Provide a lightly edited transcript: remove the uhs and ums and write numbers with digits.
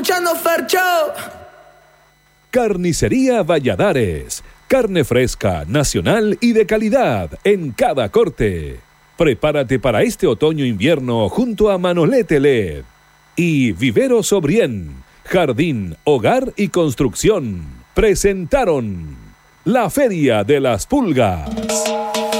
escuchando Fercho. Carnicería Valladares. Carne fresca, nacional y de calidad en cada corte. Prepárate para este otoño-invierno junto a Manolete LED. Y Vivero Sobrien, Jardín, Hogar y Construcción presentaron la Feria de las Pulgas.